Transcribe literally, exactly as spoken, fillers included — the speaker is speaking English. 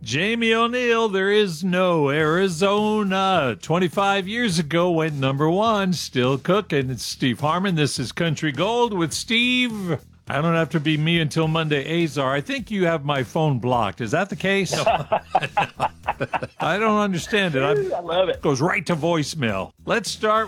Jamie O'Neill, there is no Arizona. twenty-five years ago went number one, still cooking. It's Steve Harmon. This is Country Gold with Steve. I don't have to be me until Monday, Azar. I think you have my phone blocked. Is that the case? I don't understand it. I'm, I love it. Goes right to voicemail. Let's start